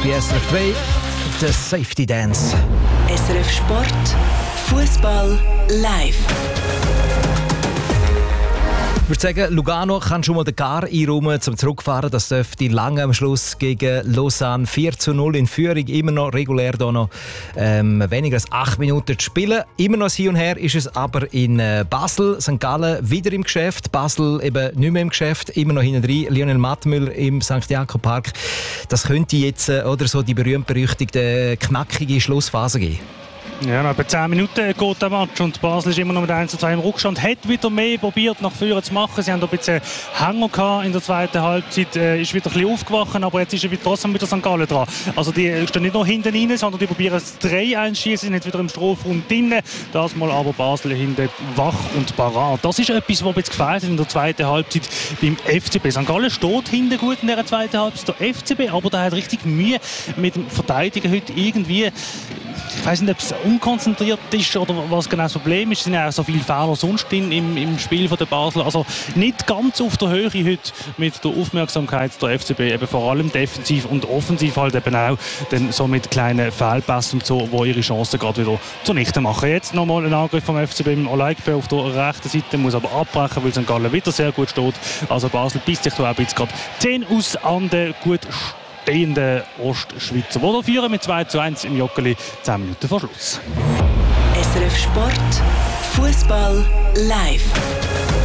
bei SRF 2, der Safety Dance. SRF Sport, Fußball live. Ich würde sagen, Lugano kann schon mal den Gar einräumen zum Zurückfahren. Das dürfte lange am Schluss gegen Lausanne 4:0 in Führung. Immer noch regulär da noch weniger als 8 Minuten zu spielen. Immer noch hin und her ist es aber in Basel. St. Gallen wieder im Geschäft. Basel eben nicht mehr im Geschäft. Immer noch hinten drin. Lionel Mattmüller im St. Jakob Park. Das könnte jetzt oder so die berühmt-berüchtigte knackige Schlussphase geben. Ja, nach etwa 10 Minuten geht der Match und Basel ist immer noch mit 1:2 im Rückstand. Hat wieder mehr probiert, nach vorne zu machen. Sie haben ein bisschen Hänger gehabt in der zweiten Halbzeit. Ist wieder ein bisschen aufgewacht, aber jetzt ist trotzdem wieder St. Gallen dran. Also die stehen nicht nur hinten rein, sondern die probieren das 3 einschießen, sind jetzt wieder im Strafraum drin. Das mal aber Basel hinten wach und parat. Das ist etwas, was jetzt gefehlt hat in der zweiten Halbzeit beim FCB. St. Gallen steht hinten gut in der zweiten Halbzeit. Der FCB, aber der hat richtig Mühe mit dem Verteidigen heute irgendwie. Ich weiß nicht, ob es unkonzentriert ist oder was genau das Problem ist. Es sind ja auch so viele Fehler sonst im Spiel von der Basel. Also nicht ganz auf der Höhe heute mit der Aufmerksamkeit der FCB. Eben vor allem defensiv und offensiv halt eben auch dann so mit kleinen Fehlpässen und so, die ihre Chancen gerade wieder zunichte machen. Jetzt nochmal ein Angriff vom FCB im Olaikbe auf der rechten Seite, muss aber abbrechen, weil St. Gallen wieder sehr gut steht. Also Basel beißt sich da auch jetzt gerade 10 aus an den gut stehenden Ostschweizer, die führen mit 2:1 im Joggeli, 10 Minuten vor Schluss. SRF Sport, Fußball live.